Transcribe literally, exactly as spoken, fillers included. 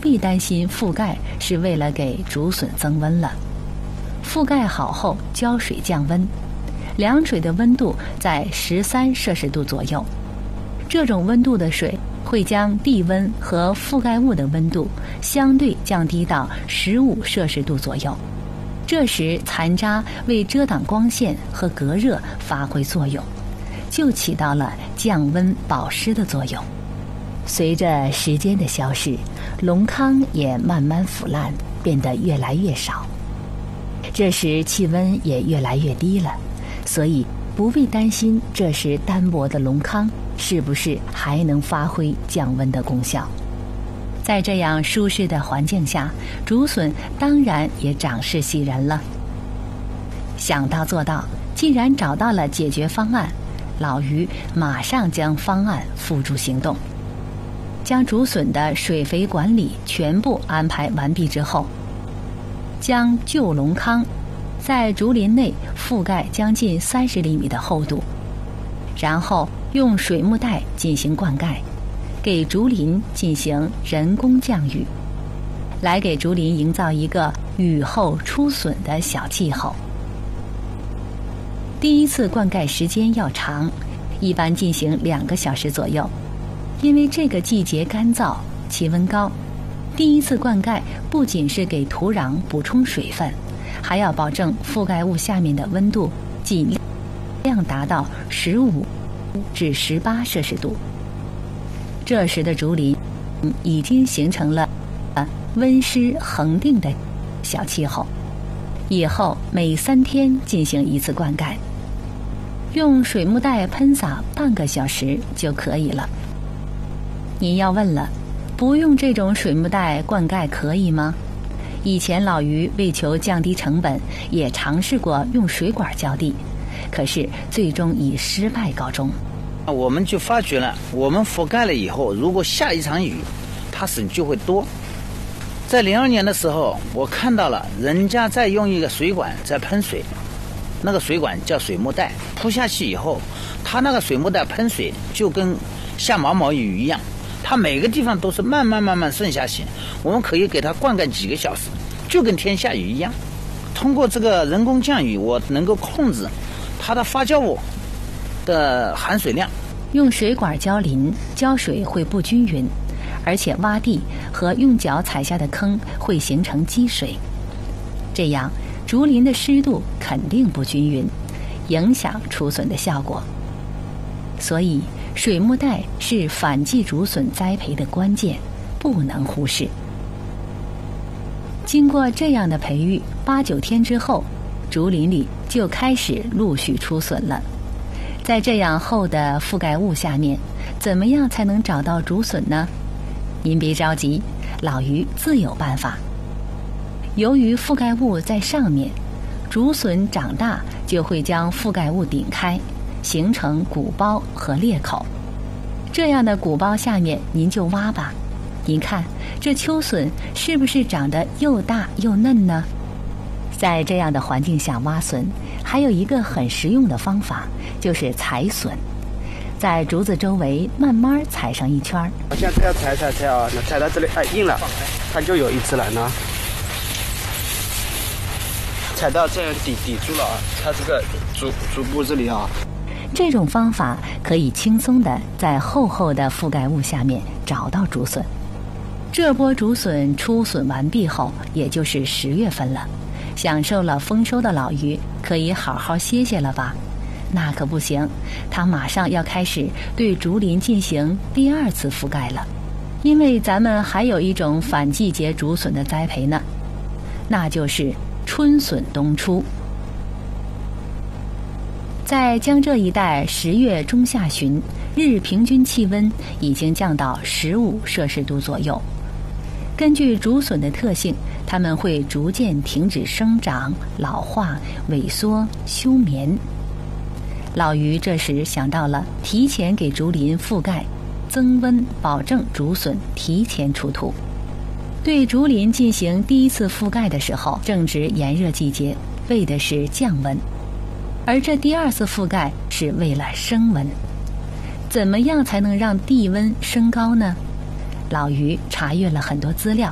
必担心覆盖是为了给竹笋增温了。覆盖好后浇水降温，凉水的温度在十三摄氏度左右。这种温度的水会将地温和覆盖物的温度相对降低到十五摄氏度左右。这时残渣为遮挡光线和隔热发挥作用，就起到了降温保湿的作用。随着时间的消逝，龙糠也慢慢腐烂，变得越来越少。这时气温也越来越低了，所以不必担心这时单薄的龙糠是不是还能发挥降温的功效。在这样舒适的环境下，竹笋当然也长势喜人了。想到做到，既然找到了解决方案，老于马上将方案付诸行动。将竹笋的水肥管理全部安排完毕之后，将旧龙糠在竹林内覆盖将近三十厘米的厚度，然后用水幕带进行灌溉，给竹林进行人工降雨，来给竹林营造一个雨后出笋的小气候。第一次灌溉时间要长，一般进行两个小时左右，因为这个季节干燥，气温高。第一次灌溉不仅是给土壤补充水分，还要保证覆盖物下面的温度尽量达到十五至十八摄氏度。这时的竹林已经形成了温湿恒定的小气候，以后每三天进行一次灌溉，用水幕带喷洒半个小时就可以了。您要问了，不用这种水幕带灌溉可以吗？以前老于为求降低成本，也尝试过用水管浇地，可是最终以失败告终。 我们就发觉了，我们覆盖了以后，如果下一场雨，它笋就会多。在零二年的时候，我看到了人家在用一个水管在喷水，那个水管叫水幕带，铺下去以后，它那个水幕带喷水就跟下毛毛雨一样，它每个地方都是慢慢慢慢渗下去，我们可以给它灌溉几个小时，就跟天下雨一样。通过这个人工降雨，我能够控制它的发酵物的含水量。 用水管浇林，浇水会不均匀，而且洼地和用脚踩下的坑会形成积水，这样竹林的湿度肯定不均匀，影响出笋的效果。所以水幕带是反季竹笋栽培的关键，不能忽视。经过这样的培育，八九天之后，竹林里就开始陆续出笋了。在这样厚的覆盖物下面，怎么样才能找到竹笋呢？您别着急，老于自有办法。由于覆盖物在上面，竹笋长大就会将覆盖物顶开，形成鼓包和裂口。这样的鼓包下面您就挖吧。您看这秋笋是不是长得又大又嫩呢？在这样的环境下挖笋，还有一个很实用的方法，就是踩笋。在竹子周围慢慢踩上一圈。 现在要踩踩踩啊，那踩到这里，哎，硬了，它就有一只了呢。踩到这样抵抵住了啊，它这个竹竹部这里啊。 这种方法可以轻松地在厚厚的覆盖物下面找到竹笋。这波竹笋出笋完毕后，也就是十月份了。享受了丰收的老于可以好好歇歇了吧？那可不行，他马上要开始对竹林进行第二次覆盖了。因为咱们还有一种反季节竹笋的栽培呢，那就是春笋冬出。在江浙一带，十月中下旬，日平均气温已经降到十五摄氏度左右。根据竹笋的特性，它们会逐渐停止生长、老化、萎缩、休眠。老于这时想到了提前给竹林覆盖，增温，保证竹笋提前出土。对竹林进行第一次覆盖的时候，正值炎热季节，为的是降温；而这第二次覆盖是为了升温。怎么样才能让地温升高呢？老于查阅了很多资料，